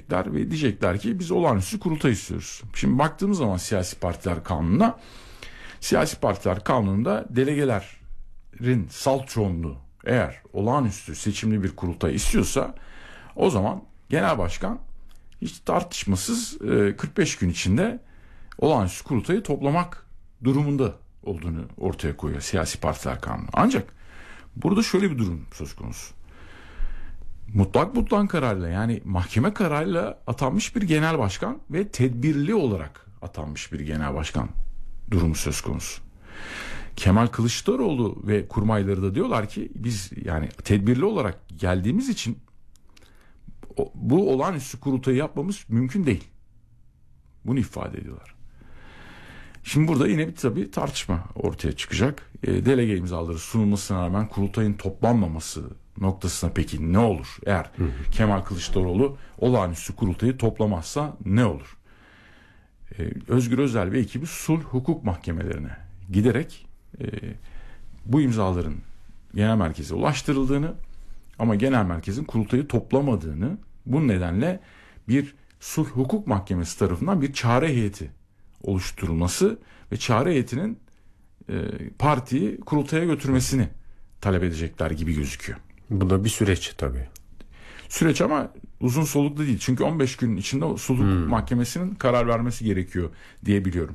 gelecekler ve diyecekler ki biz olağanüstü kurultay istiyoruz. Şimdi baktığımız zaman siyasi partiler kanununa, siyasi partiler kanununda delegelerin salt çoğunluğu eğer olağanüstü seçimli bir kurultay istiyorsa, o zaman genel başkan hiç tartışmasız 45 gün içinde olağanüstü kurultayı toplamak durumunda olduğunu ortaya koyuyor siyasi partiler kanunu. Ancak burada şöyle bir durum söz konusu. Mutlak kararıyla, yani mahkeme kararıyla atanmış bir genel başkan ve tedbirli olarak atanmış bir genel başkan durumu söz konusu. Kemal Kılıçdaroğlu ve kurmayları da diyorlar ki biz yani tedbirli olarak geldiğimiz için bu olağanüstü kurultayı yapmamız mümkün değil. Bunu ifade ediyorlar. Şimdi burada yine bir tabii tartışma ortaya çıkacak. Delege imzaları sunulmasına rağmen kurultayın toplanmaması noktasına peki ne olur? Eğer Kemal Kılıçdaroğlu olağanüstü kurultayı toplamazsa ne olur? Özgür Özel ve ekibi sulh hukuk mahkemelerine giderek bu imzaların genel merkeze ulaştırıldığını ama genel merkezin kurultayı toplamadığını, bu nedenle bir sulh hukuk mahkemesi tarafından bir çare heyeti oluşturulması ve çare heyetinin partiyi kurultaya götürmesini talep edecekler gibi gözüküyor. Bu da bir süreç tabii. Süreç ama uzun soluklu değil. Çünkü 15 gün içinde sulh hukuk mahkemesinin karar vermesi gerekiyor diye biliyorum.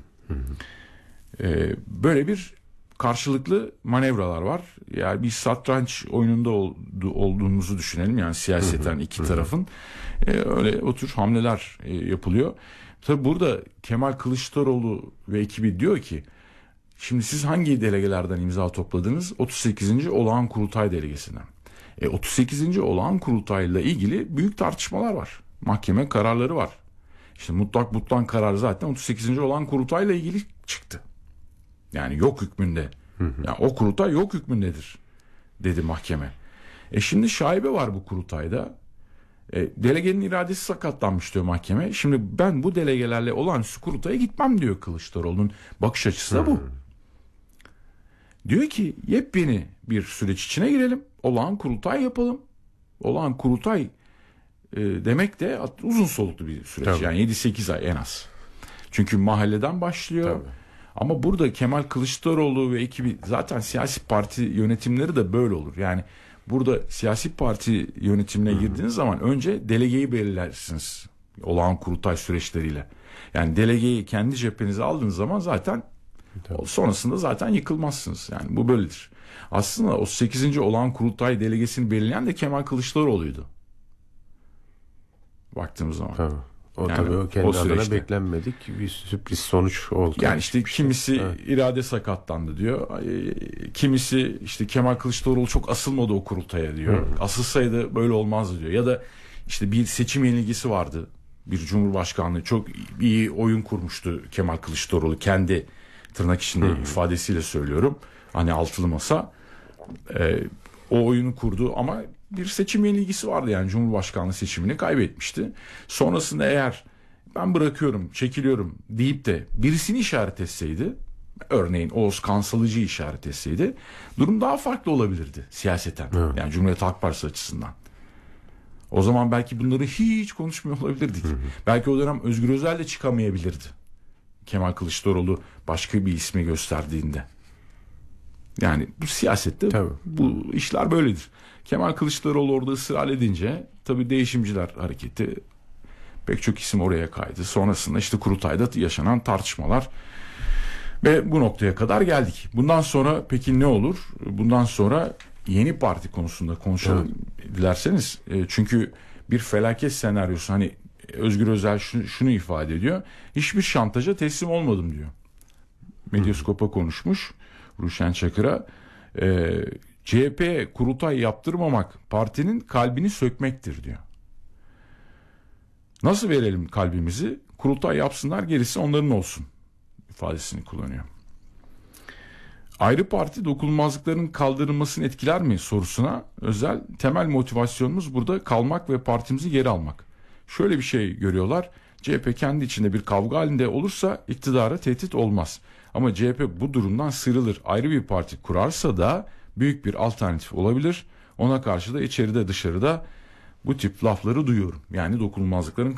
Böyle bir karşılıklı manevralar var. Yani bir satranç oyununda olduğumuzu düşünelim. Yani siyaseten iki tarafın öyle o tür hamleler yapılıyor. Tabi burada Kemal Kılıçdaroğlu ve ekibi diyor ki şimdi siz hangi delegelerden imza topladınız? 38. Olağan Kurultay delegesinden. 38. Olağan Kurultay'la ilgili büyük tartışmalar var. Mahkeme kararları var. İşte mutlak karar zaten 38. Olağan Kurultay'la ilgili çıktı. Yani yok hükmünde. Yani o kurultay yok hükmündedir dedi mahkeme. Şimdi şaibe var bu kurultayda. Delegenin iradesi sakatlanmış diyor mahkeme. Şimdi ben bu delegelerle olağanüstü kurultaya gitmem diyor Kılıçdaroğlu'nun bakış açısı da bu. Diyor ki yepyeni bir süreç içine girelim. Olağan kurultay yapalım. Olağan kurultay demek de uzun soluklu bir süreç. Tabii. Yani 7-8 ay en az. Çünkü mahalleden başlıyor. Tabii. Ama burada Kemal Kılıçdaroğlu ve ekibi, zaten siyasi parti yönetimleri de böyle olur. Yani burada siyasi parti yönetimine girdiğiniz zaman önce delegeyi belirlersiniz olağan kurultay süreçleriyle. Yani delegeyi kendi cephenize aldığınız zaman zaten sonrasında zaten yıkılmazsınız. Yani bu böyledir. Aslında o 8. olağan kurultay delegesini belirleyen de Kemal Kılıçdaroğlu'ydu. Baktığımız zaman. Tabii. Tabii o kendi adına beklenmedik bir sürpriz sonuç oldu. Yani işte kimisi irade sakatlandı diyor. Kimisi işte Kemal Kılıçdaroğlu çok asılmadı o kurultaya diyor. Asılsaydı böyle olmazdı diyor. Ya da işte bir seçim yenilgisi vardı. Bir cumhurbaşkanlığı çok iyi oyun kurmuştu Kemal Kılıçdaroğlu. Kendi tırnak içinde ifadesiyle söylüyorum. Hani altılı masa o oyunu kurdu ama bir seçim yenilgisi vardı, yani Cumhurbaşkanlığı seçimini kaybetmişti. Sonrasında eğer ben bırakıyorum, çekiliyorum deyip de birisini işaret etseydi, örneğin Oğuz Kansalıcı'yı işaret etseydi, durum daha farklı olabilirdi siyaseten. Evet. Yani Cumhuriyet Halk Partisi açısından. O zaman belki bunları hiç konuşmuyor olabilirdik. Belki o dönem Özgür Özel de çıkamayabilirdi. Kemal Kılıçdaroğlu başka bir ismi gösterdiğinde. Yani bu siyasette bu işler böyledir. Kemal Kılıçdaroğlu orada ısrar edince tabii değişimciler hareketi, pek çok isim oraya kaydı. Sonrasında işte kurultayda yaşanan tartışmalar ve bu noktaya kadar geldik. Bundan sonra peki ne olur? Bundan sonra yeni parti konusunda konuşalım dilerseniz. Çünkü bir felaket senaryosu, hani Özgür Özel şunu ifade ediyor. Hiçbir şantaja teslim olmadım diyor. Medyaskop'a konuşmuş Ruşen Çakır'a. CHP kurultay yaptırmamak partinin kalbini sökmektir diyor. Nasıl verelim kalbimizi? Kurultay yapsınlar, gerisi onların olsun ifadesini kullanıyor. Ayrı parti dokunulmazlıkların kaldırılmasını etkiler mi sorusuna Özel, temel motivasyonumuz burada kalmak ve partimizi geri almak. Şöyle bir şey görüyorlar. CHP kendi içinde bir kavga halinde olursa iktidara tehdit olmaz. Ama CHP bu durumdan sıyrılır, ayrı bir parti kurarsa da büyük bir alternatif olabilir. Ona karşı da içeride dışarıda bu tip lafları duyuyorum. Yani dokunulmazlıkların